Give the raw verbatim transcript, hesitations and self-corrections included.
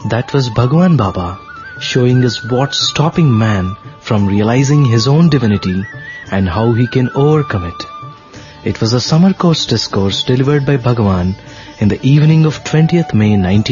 That was Bhagwan Baba, showing us what's stopping man from realizing his own divinity and how he can overcome it. It was a summer course discourse delivered by Bhagwan in the evening of twentieth May nineteen